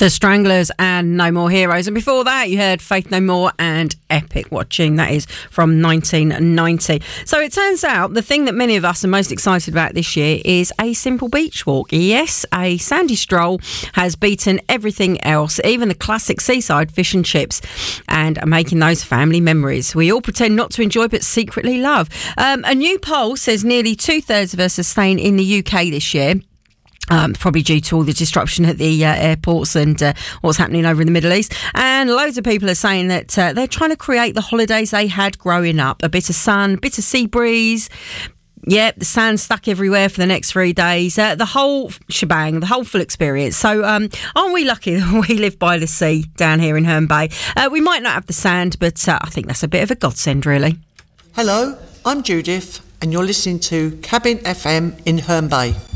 The Stranglers and No More Heroes. And before that, you heard Faith No More and Epic Watching. That is from 1990. So it turns out the thing that many of us are most excited about this year is a simple beach walk. Yes, a sandy stroll has beaten everything else, even the classic seaside fish and chips, and making those family memories we all pretend not to enjoy but secretly love. A new poll says nearly 2/3 of us are staying in the UK this year. Probably due to all the disruption at the airports and what's happening over in the Middle East. And loads of people are saying that they're trying to create the holidays they had growing up. A bit of sun, a bit of sea breeze. Yeah, the sand stuck everywhere for the next 3 days. The whole shebang, the whole full experience. So aren't we lucky that we live by the sea down here in Herne Bay? We might not have the sand, but I think that's a bit of a godsend, really. Hello, I'm Judith, and you're listening to Cabin FM in Herne Bay.